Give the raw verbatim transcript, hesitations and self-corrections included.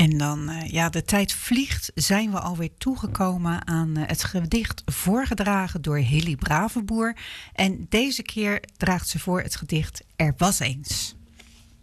En dan, uh, ja, de tijd vliegt, zijn we alweer toegekomen aan uh, het gedicht voorgedragen door Hilly Bravenboer. En deze keer draagt ze voor het gedicht Er was eens.